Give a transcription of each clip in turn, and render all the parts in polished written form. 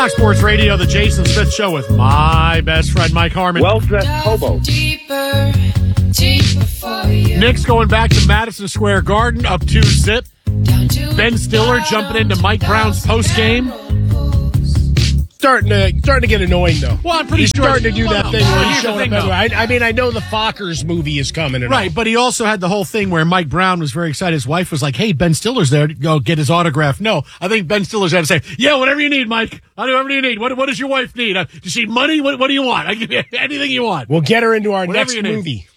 Fox Sports Radio, the Jason Smith Show with my best friend, Mike Harmon. Well-dressed hobo. Knicks going back to Madison Square Garden, up 2-zip. Ben Stiller jumping into Mike Brown's postgame. Starting to get annoying, though. Well, I'm pretty he's sure starting to do that thing where he's showing up everywhere. I mean, I know the Fockers movie is coming. And right, all. but he also had the whole thing where Mike Brown was very excited. His wife was like, hey, Ben Stiller's there to go get his autograph. No, I think Ben Stiller's had to say, yeah, whatever you need, Mike. I'll do whatever you need. What does your wife need? Does she need money? What do you want? I give you anything you want. We'll get her into our Whatever next movie.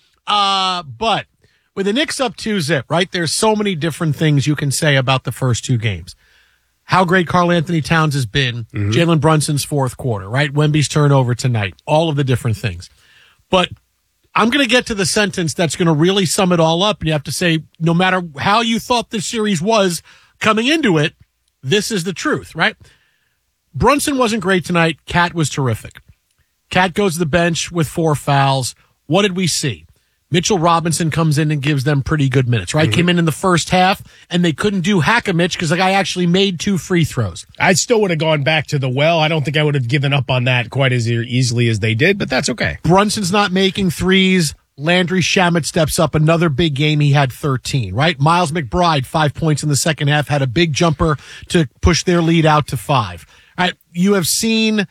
But with the Knicks up 2-zip, right, there's so many different things you can say about the first two games. How great Karl Anthony Towns has been, Jalen Brunson's fourth quarter, right? Wemby's turnover tonight, all of the different things. But I'm going to get to the sentence that's going to really sum it all up. And you have to say, no matter how you thought this series was coming into it, this is the truth, right? Brunson wasn't great tonight. Cat was terrific. Cat goes to the bench with 4 fouls. What did we see? Mitchell Robinson comes in and gives them pretty good minutes, right? Came in the first half, and they couldn't do Hack-a-Mitch because the guy actually made 2 free throws. I still would have gone back to the well. I don't think I would have given up on that quite as easily as they did, but that's okay. Brunson's not making threes. Landry Shamet steps up. Another big game. He had 13, right? Miles McBride, 5 points in the second half, had a big jumper to push their lead out to 5. All right, you have seen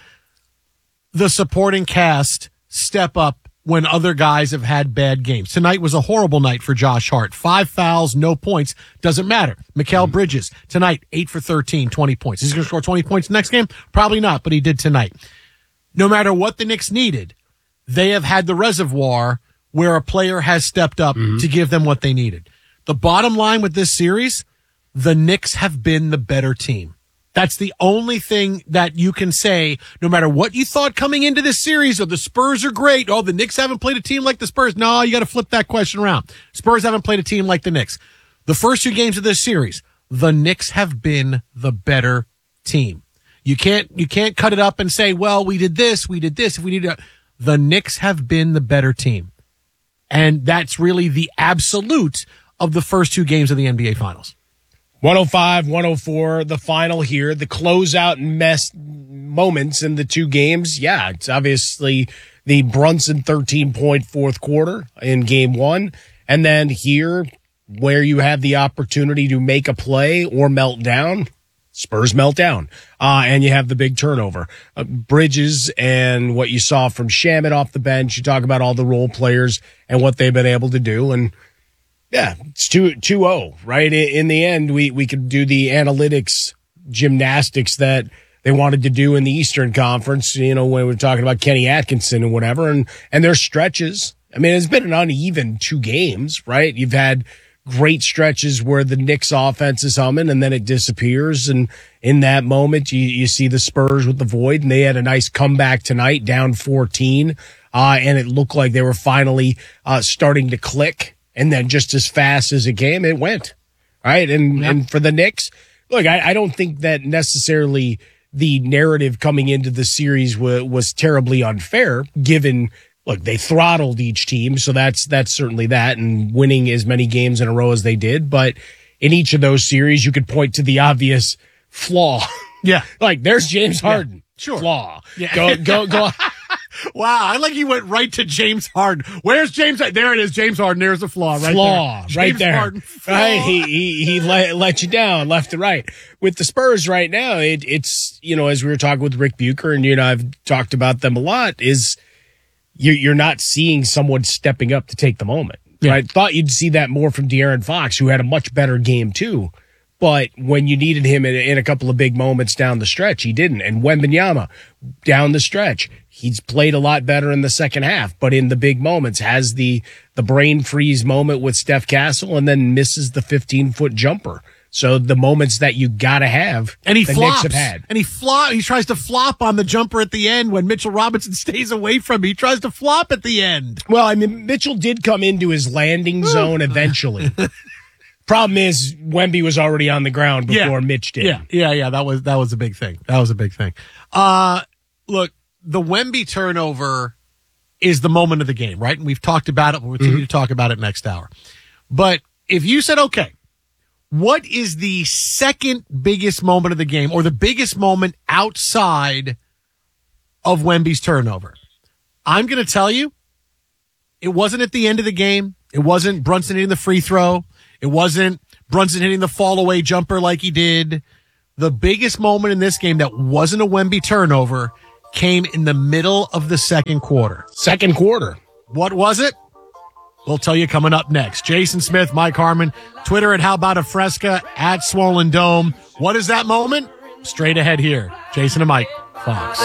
the supporting cast step up when other guys have had bad games. Tonight was a horrible night for Josh Hart. 5 fouls, no points. Doesn't matter. Mikal Bridges, tonight, 8 for 13, 20 points. Is he going to score 20 points next game? Probably not, but he did tonight. No matter what the Knicks needed, they have had the reservoir where a player has stepped up to give them what they needed. The bottom line with this series, the Knicks have been the better team. That's the only thing that you can say, no matter what you thought coming into this series, the Spurs are great. The Knicks haven't played a team like the Spurs. No, you got to flip that question around. Spurs haven't played a team like the Knicks. The first 2 games of this series, the Knicks have been the better team. You can't cut it up and say, well, we did this. If we need to, the Knicks have been the better team. And that's really the absolute of the first 2 games of the NBA Finals. 105-104, the final here, the closeout moments in the 2 games. Yeah, it's obviously the Brunson 13-point fourth quarter in game 1. And then here, where you have the opportunity to make a play or melt down, Spurs melt down. And you have the big turnover. Bridges and what you saw from Shamet off the bench. You talk about all the role players and what they've been able to do. And yeah, it's 2-0, right? In the end, we could do the analytics gymnastics that they wanted to do in the Eastern Conference, when we're talking about Kenny Atkinson and whatever, and there's stretches. I mean, it's been an uneven 2 games, right? You've had great stretches where the Knicks offense is humming and then it disappears. And in that moment, you see the Spurs with the void, and they had a nice comeback tonight, down 14. And it looked like they were finally starting to click. And then just as fast as it came, it went. Right. And for the Knicks, look, I don't think that necessarily the narrative coming into the series was terribly unfair, given, look, they throttled each team. So that's certainly that, and winning as many games in a row as they did. But in each of those series, you could point to the obvious flaw. Yeah. Like, there's James Harden. Yeah. Sure. Flaw. Yeah. Go. Wow, I like you went right to James Harden. Where's James? There it is, James Harden. There's the flaw right there. Right there. Harden, flaw. Right, he let you down left to right. With the Spurs right now, it's as we were talking with Rick Bucher, and I've talked about them a lot, is you're not seeing someone stepping up to take the moment. Yeah. Right? Thought you'd see that more from De'Aaron Fox, who had a much better game too. But when you needed him in a couple of big moments down the stretch, he didn't. And Wembanyama, down the stretch, he's played a lot better in the second half. But in the big moments, has the brain freeze moment with Steph Castle, and then misses the 15-foot jumper. So the moments that you gotta have, and he the flops. Knicks have had. And he tries to flop on the jumper at the end when Mitchell Robinson stays away from him. He tries to flop at the end. Well, I mean, Mitchell did come into his landing zone eventually. Problem is, Wemby was already on the ground before Mitch did. Yeah. That was a big thing. Look, the Wemby turnover is the moment of the game, right? And we've talked about it. We'll continue to talk about it next hour. But if you said, okay, What is the second biggest moment of the game, or the biggest moment outside of Wemby's turnover? I'm going to tell you, it wasn't at the end of the game. It wasn't Brunson hitting the free throw. It wasn't Brunson hitting the fall-away jumper like he did. The biggest moment in this game that wasn't a Wemby turnover came in the middle of the second quarter. Second quarter. What was it? We'll tell you coming up next. Jason Smith, Mike Harmon, Twitter at How About a Fresca, at Swollen Dome. What is that moment? Straight ahead here. Jason and Mike, Fox.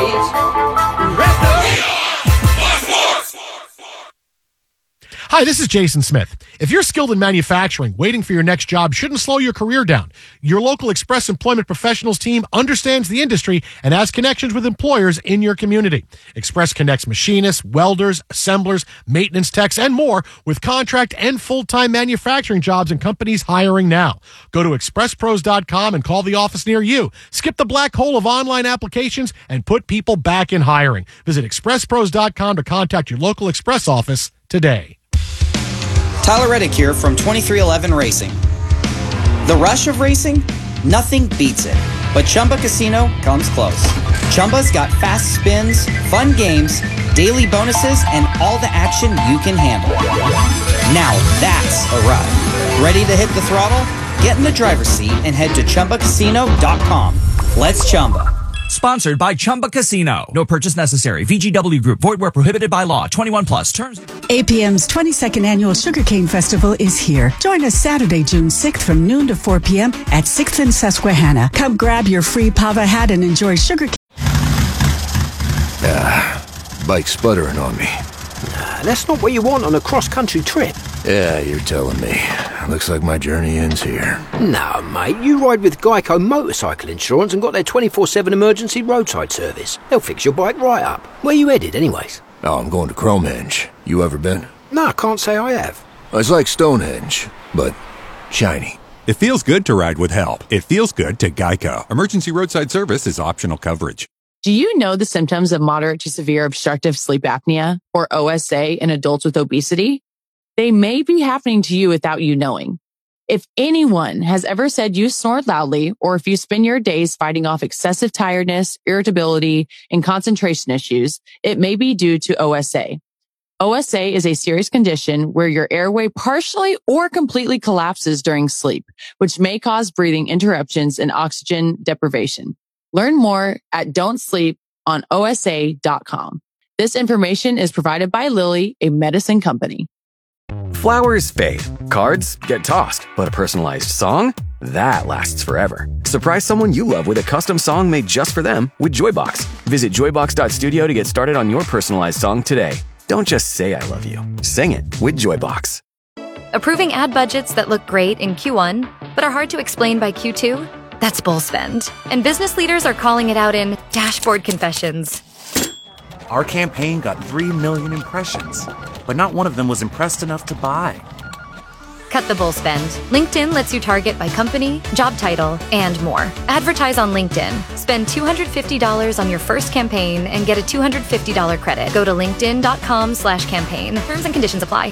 Hi, this is Jason Smith. If you're skilled in manufacturing, waiting for your next job shouldn't slow your career down. Your local Express Employment Professionals team understands the industry and has connections with employers in your community. Express connects machinists, welders, assemblers, maintenance techs, and more with contract and full-time manufacturing jobs and companies hiring now. Go to expresspros.com and call the office near you. Skip the black hole of online applications and put people back in hiring. Visit expresspros.com to contact your local Express office today. Tyler Reddick here from 2311 Racing. The rush of racing? Nothing beats it. But Chumba Casino comes close. Chumba's got fast spins, fun games, daily bonuses, and all the action you can handle. Now that's a ride. Ready to hit the throttle? Get in the driver's seat and head to ChumbaCasino.com. Let's Chumba. Sponsored by Chumba Casino. No purchase necessary. VGW Group. Void where prohibited by law. 21 plus. Terms. APM's 22nd Annual Sugarcane Festival is here. Join us Saturday, June 6th from noon to 4 p.m. at 6th and Susquehanna. Come grab your free Pava hat and enjoy sugarcane. Bike's sputtering on me. That's not what you want on a cross-country trip. Yeah, you're telling me. Looks like my journey ends here. No, mate, you ride with Geico Motorcycle Insurance and got their 24/7 emergency roadside service. They'll fix your bike right up. Where you headed, anyways? Oh, I'm going to Cromenge. You ever been? No, I can't say I have. It's like Stonehenge, but shiny. It feels good to ride with help. It feels good to Geico. Emergency roadside service is optional coverage. Do you know the symptoms of moderate to severe obstructive sleep apnea, or OSA, in adults with obesity? They may be happening to you without you knowing. If anyone has ever said you snore loudly, or if you spend your days fighting off excessive tiredness, irritability, and concentration issues, it may be due to OSA. OSA is a serious condition where your airway partially or completely collapses during sleep, which may cause breathing interruptions and oxygen deprivation. Learn more at don'tsleeponosa.com. This information is provided by Lilly, a medicine company. Flowers fade, cards get tossed, but a personalized song? That lasts forever. Surprise someone you love with a custom song made just for them with Joybox. Visit joybox.studio to get started on your personalized song today. Don't just say I love you. Sing it with Joybox. Approving ad budgets that look great in Q1, but are hard to explain by Q2? That's bull spend. And business leaders are calling it out in dashboard confessions. Our campaign got 3 million impressions, but not one of them was impressed enough to buy. Cut the bull spend. LinkedIn lets you target by company, job title, and more. Advertise on LinkedIn. Spend $250 on your first campaign and get a $250 credit. Go to linkedin.com/campaign. Terms and conditions apply.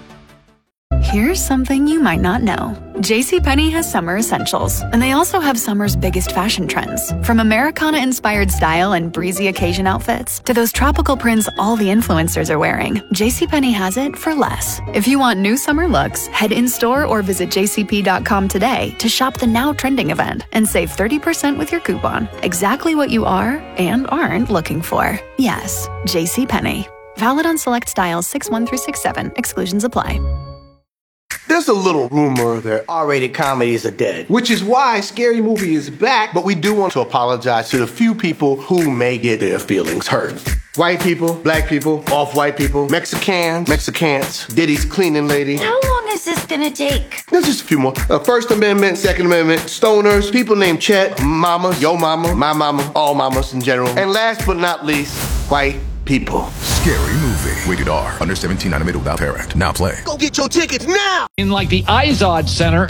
Here's something you might not know. JCPenney has summer essentials, and they also have summer's biggest fashion trends. From Americana-inspired style and breezy occasion outfits to those tropical prints all the influencers are wearing, JCPenney has it for less. If you want new summer looks, head in-store or visit jcp.com today to shop the now trending event and save 30% with your coupon. Exactly what you are and aren't looking for. Yes, JCPenney. Valid on select styles 6-1 through 6-7. Exclusions apply. There's a little rumor that R-rated comedies are dead, which is why Scary Movie is back, but we do want to apologize to the few people who may get their feelings hurt. White people, black people, off-white people, Mexicans, Diddy's cleaning lady. How long is this gonna take? There's just a few more. First Amendment, Second Amendment, stoners, people named Chet, mamas, yo mama, my mama, all mamas in general. And last but not least, white people. Scary Movie. Rated R. Under 17, animated without parent. Now play. Go get your tickets now! In like the Izod Center,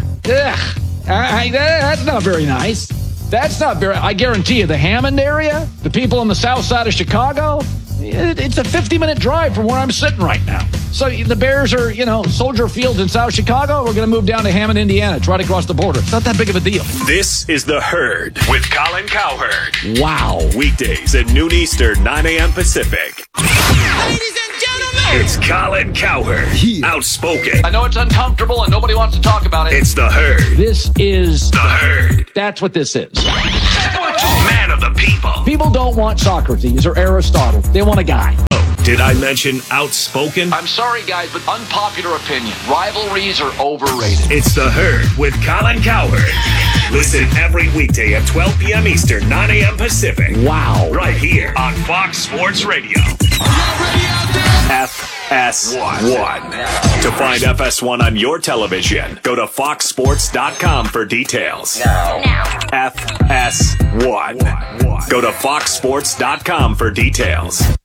that's not very nice. I guarantee you, the Hammond area, the people on the south side of Chicago, It's a 50-minute drive from where I'm sitting right now. So the Bears are, Soldier Field in South Chicago. We're going to move down to Hammond, Indiana. It's right across the border. It's not that big of a deal. This is The Herd with Colin Cowherd. Wow. Weekdays at noon Eastern, 9 a.m. Pacific. Ladies and gentlemen, it's Colin Cowherd. Outspoken. I know it's uncomfortable and nobody wants to talk about it. It's The Herd. This is The Herd. That's what this is. Man of the people. People don't want Socrates or Aristotle. They want a guy. Did I mention outspoken? I'm sorry, guys, but unpopular opinion. Rivalries are overrated. It's The Herd with Colin Cowherd. Listen every weekday at 12 p.m. Eastern, 9 a.m. Pacific. Wow. Right here on Fox Sports Radio. FS1. To find FS1 on your television, go to foxsports.com for details. now. FS1. Go to foxsports.com for details.